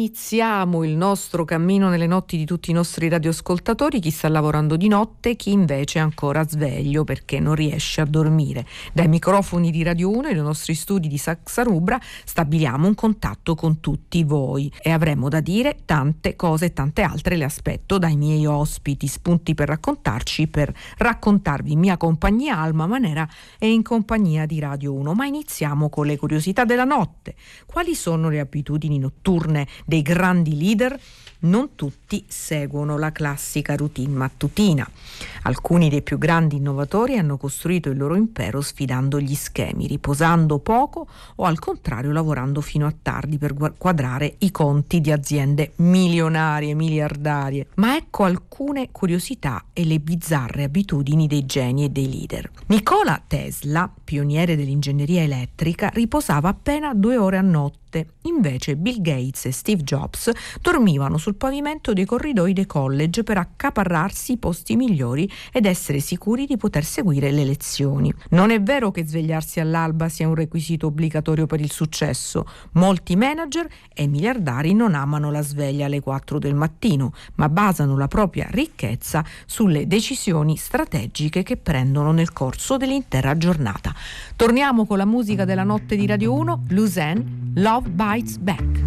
iniziamo il nostro cammino nelle notti di tutti i nostri radioascoltatori, chi sta lavorando di notte, chi invece è ancora sveglio perché non riesce a dormire. Dai microfoni di Radio 1 e dai nostri studi di Saxa Rubra stabiliamo un contatto con tutti voi e avremo da dire tante cose e tante altre. Le aspetto dai miei ospiti, spunti per raccontarci, per raccontarvi in mia compagnia Alma Manera e in compagnia di Radio 1. Ma iniziamo con le curiosità della notte. Quali sono le abitudini notturne dei grandi leader? Non tutti seguono la classica routine mattutina. Alcuni dei più grandi innovatori hanno costruito il loro impero sfidando gli schemi, riposando poco o al contrario lavorando fino a tardi per quadrare i conti di aziende milionarie, miliardarie. Ma ecco alcune curiosità e le bizzarre abitudini dei geni e dei leader. Nikola Tesla, pioniere dell'ingegneria elettrica, riposava appena 2 ore a notte. Invece Bill Gates e Steve Jobs dormivano sul pavimento dei corridoi dei college per accaparrarsi i posti migliori ed essere sicuri di poter seguire le lezioni. Non è vero che svegliarsi all'alba sia un requisito obbligatorio per il successo. Molti manager e miliardari non amano la sveglia alle 4 del mattino, ma basano la propria ricchezza sulle decisioni strategiche che prendono nel corso dell'intera giornata. Torniamo con la musica della notte di Radio 1, Lausanne, Love Bites Back.